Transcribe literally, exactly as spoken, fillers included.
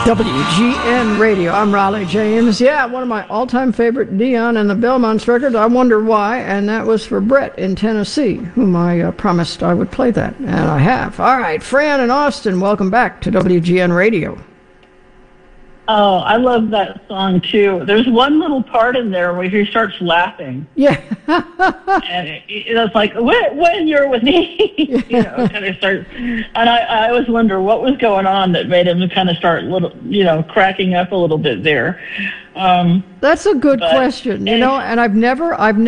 W G N Radio. I'm Raleigh James. Yeah, one of my all-time favorite Dion and the Belmonts records. I wonder why, and that was for Brett in Tennessee, whom I uh, promised I would play that, and I have. All right, Fran and Austin, welcome back to W G N Radio. Oh, I love that song too. There's one little part in there where he starts laughing. Yeah. and it, it's like, when, when you're with me, you know, kind of starts. And I, I always wonder what was going on that made him kind of start little, you know, cracking up a little bit there. Um, That's a good but, question, you know, and I've never, I've